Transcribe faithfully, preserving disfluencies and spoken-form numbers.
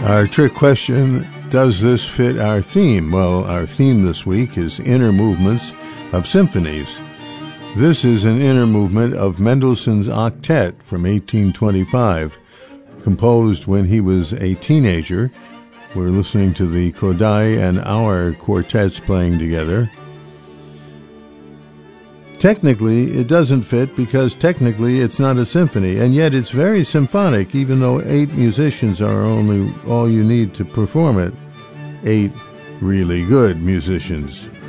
Our trick question, does this fit our theme? Well, our theme this week is inner movements of symphonies. This is an inner movement of Mendelssohn's Octet from eighteen twenty-five, composed when he was a teenager. We're listening to the Kodály and Auer quartets playing together. Technically, it doesn't fit because technically it's not a symphony, and yet it's very symphonic, even though eight musicians are only all you need to perform it. Eight really good musicians.